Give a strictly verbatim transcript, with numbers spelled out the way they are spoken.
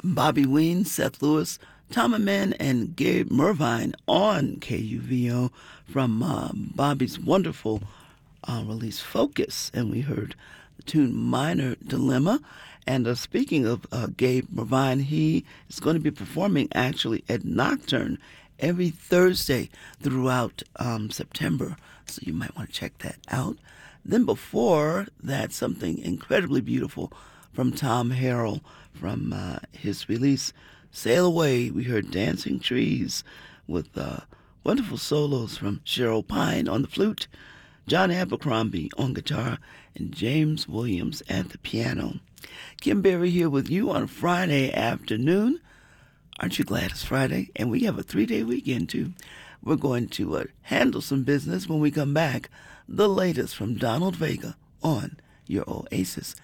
Bobby Ween, Seth Lewis, Tom Amen, and Gabe Mervine on K U V O from uh, Bobby's wonderful uh, release Focus. And we heard the tune Minor Dilemma. And uh, speaking of uh, Gabe Mervine, he is going to be performing actually at Nocturne every Thursday throughout um, September. So you might want to check that out. Then before that, something incredibly beautiful from Tom Harrell from uh, his release Sail Away. We heard Dancing Trees with uh, wonderful solos from Cheryl Pine on the flute, John Abercrombie on guitar, and James Williams at the piano. Kim Berry here with you on a Friday afternoon. Aren't you glad it's Friday? And we have a three-day weekend, too. We're going to uh, handle some business when we come back. The latest from Donald Vega on your Oasis